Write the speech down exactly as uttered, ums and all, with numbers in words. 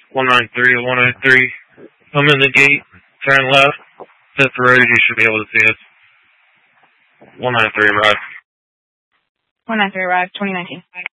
one nine three, one nine three. I'm in the gate. Turn left. Hit the road. You should be able to see us. one nine three, arrive. one nine three, arrive, twenty nineteen.